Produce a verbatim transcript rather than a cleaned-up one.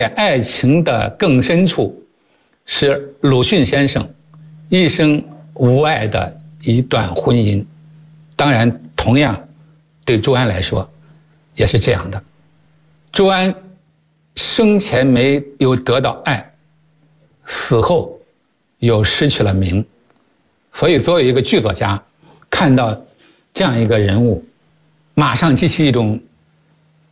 爱情的更深处，是鲁迅先生一生无爱的一段婚姻。当然，同样对朱安来说也是这样的。朱安生前没有得到爱，死后又失去了名，所以作为一个剧作家，看到这样一个人物，马上激起一种